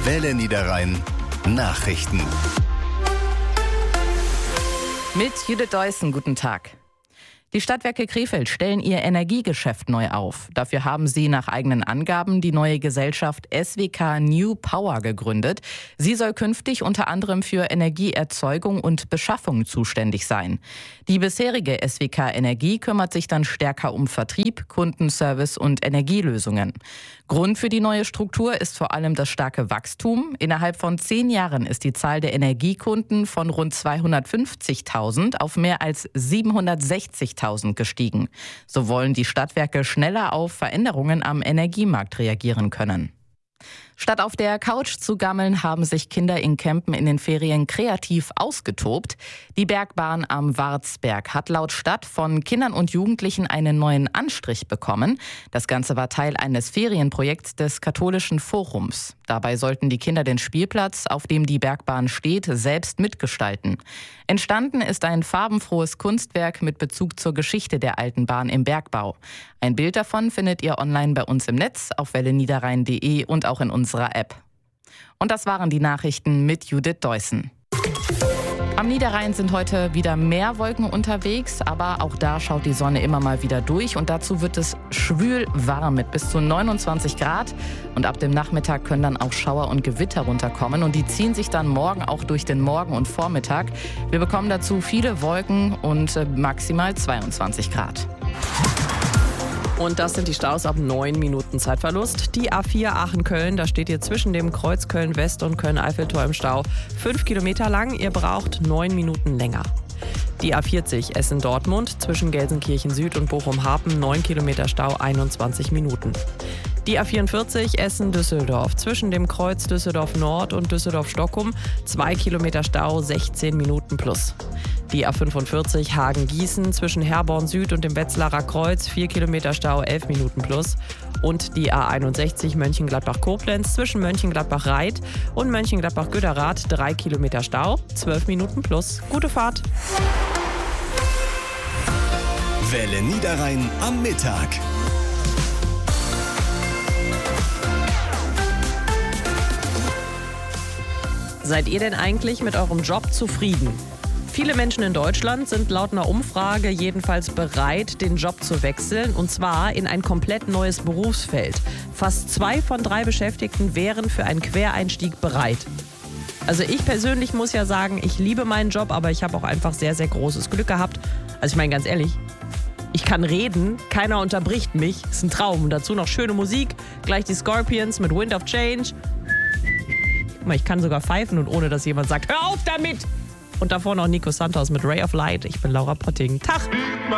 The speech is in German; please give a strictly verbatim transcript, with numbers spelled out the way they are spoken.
Welle Niederrhein Nachrichten. Mit Judith Deussen, guten Tag. Die Stadtwerke Krefeld stellen ihr Energiegeschäft neu auf. Dafür haben sie nach eigenen Angaben die neue Gesellschaft S W K New Power gegründet. Sie soll künftig unter anderem für Energieerzeugung und Beschaffung zuständig sein. Die bisherige S W K Energie kümmert sich dann stärker um Vertrieb, Kundenservice und Energielösungen. Grund für die neue Struktur ist vor allem das starke Wachstum. Innerhalb von zehn Jahren ist die Zahl der Energiekunden von rund zweihundertfünfzigtausend auf mehr als siebenhundertsechzigtausend gestiegen. So wollen die Stadtwerke schneller auf Veränderungen am Energiemarkt reagieren können. Statt auf der Couch zu gammeln, haben sich Kinder in Kempen in den Ferien kreativ ausgetobt. Die Bergbahn am Warzberg hat laut Stadt von Kindern und Jugendlichen einen neuen Anstrich bekommen. Das Ganze war Teil eines Ferienprojekts des Katholischen Forums. Dabei sollten die Kinder den Spielplatz, auf dem die Bergbahn steht, selbst mitgestalten. Entstanden ist ein farbenfrohes Kunstwerk mit Bezug zur Geschichte der alten Bahn im Bergbau. Ein Bild davon findet ihr online bei uns im Netz auf welle niederrhein punkt de und auch in unserer App. Und das waren die Nachrichten mit Judith Deussen. Am Niederrhein sind heute wieder mehr Wolken unterwegs, aber auch da schaut die Sonne immer mal wieder durch und dazu wird es schwül warm mit bis zu neunundzwanzig Grad und ab dem Nachmittag können dann auch Schauer und Gewitter runterkommen und die ziehen sich dann morgen auch durch den Morgen und Vormittag. Wir bekommen dazu viele Wolken und maximal zweiundzwanzig Grad. Und das sind die Staus ab neun Minuten Zeitverlust. Die A vier Aachen-Köln, da steht ihr zwischen dem Kreuz Köln-West und Köln-Eiffeltor im Stau. Fünf Kilometer lang, ihr braucht neun Minuten länger. Die A vierzig Essen-Dortmund zwischen Gelsenkirchen Süd und Bochum-Harpen, neun Kilometer Stau, einundzwanzig Minuten. Die A vierundvierzig Essen-Düsseldorf zwischen dem Kreuz Düsseldorf Nord und Düsseldorf-Stockholm, zwei Kilometer Stau, sechzehn Minuten plus. Die A fünfundvierzig Hagen-Gießen zwischen Herborn Süd und dem Wetzlarer Kreuz, vier Kilometer Stau, elf Minuten plus. Und die A einundsechzig Mönchengladbach-Koblenz zwischen Mönchengladbach-Reit und Mönchengladbach-Götterath, drei Kilometer Stau, zwölf Minuten plus. Gute Fahrt! Welle Niederrhein am Mittag. Seid ihr denn eigentlich mit eurem Job zufrieden? Viele Menschen in Deutschland sind laut einer Umfrage jedenfalls bereit, den Job zu wechseln, und zwar in ein komplett neues Berufsfeld. Fast zwei von drei Beschäftigten wären für einen Quereinstieg bereit. Also ich persönlich muss ja sagen, ich liebe meinen Job, aber ich habe auch einfach sehr, sehr großes Glück gehabt. Also ich meine ganz ehrlich, ich kann reden, keiner unterbricht mich, ist ein Traum. Und dazu noch schöne Musik, gleich die Scorpions mit Wind of Change. Ich kann sogar pfeifen und ohne, dass jemand sagt, hör auf damit! Und davor noch Nico Santos mit Ray of Light. Ich bin Laura Potting. Tag!